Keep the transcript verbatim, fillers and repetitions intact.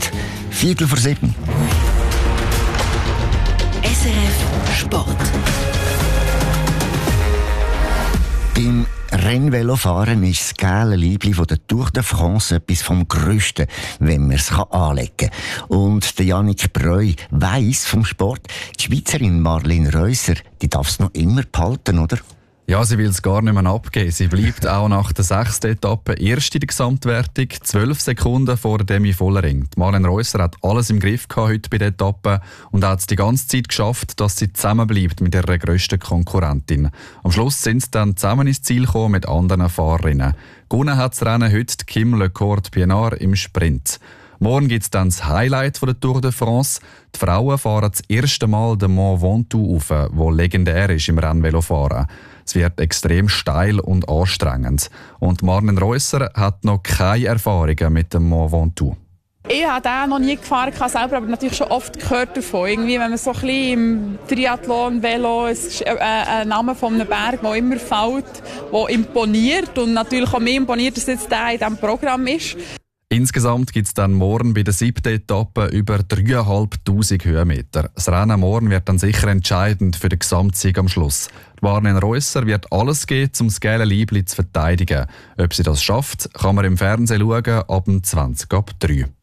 jetzt Viertel vor sieben. S R F Sport. Beim Rennvelofahren ist das gelbe Liebli von der Tour de France etwas vom Grössten, wenn man es anlegen kann. Und der Yannick Breu weiss vom Sport, die Schweizerin Marlene Reusser, die darf es noch immer behalten, oder? Ja, sie will es gar nicht mehr abgeben. Sie bleibt auch nach der sechsten Etappe erst in der Gesamtwertung, zwölf Sekunden vor Demi Vollering. Marlene Reusser hat alles im Griff gehabt heute bei der Etappe und hat es die ganze Zeit geschafft, dass sie zusammenbleibt mit ihrer grössten Konkurrentin. Am Schluss sind sie dann zusammen ins Ziel gekommen mit anderen Fahrerinnen. Gewonnen hat das Rennen heute Kim Lecourt-Pienard im Sprint. Morgen gibt es dann das Highlight der Tour de France. Die Frauen fahren das erste Mal den Mont Ventoux rauf, der legendär ist im Rennvelofahren. Es wird extrem steil und anstrengend. Und Marlene Reusser hat noch keine Erfahrungen mit dem Mont Ventoux. Ich habe den noch nie gefahren, selber, aber natürlich schon oft gehört davon. Irgendwie, wenn man so ein bisschen im Triathlon, Velo, es ist ein Name von einem Berg, der immer fällt, der imponiert. Und natürlich auch mir imponiert, dass jetzt der in diesem Programm ist. Insgesamt gibt es dann morgen bei der siebten Etappe über dreitausendfünfhundert Höhenmeter. Das Rennen morgen wird dann sicher entscheidend für den Gesamtsieg am Schluss. Marlene Reusser wird alles geben, um das gelbe Liebli zu verteidigen. Ob sie das schafft, kann man im Fernsehen schauen, ab dem zwanzig ab drei.